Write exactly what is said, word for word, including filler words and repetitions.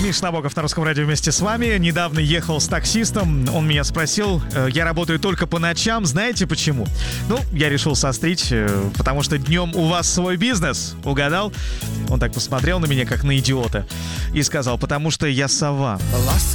Миша Набоков на Русском радио вместе с вами. Недавно ехал с таксистом. Он меня спросил, я работаю только по ночам. Знаете почему? Ну, я решил сострить, потому что днем у вас свой бизнес. Угадал? Он так посмотрел на меня, как на идиота. И сказал, потому что я сова.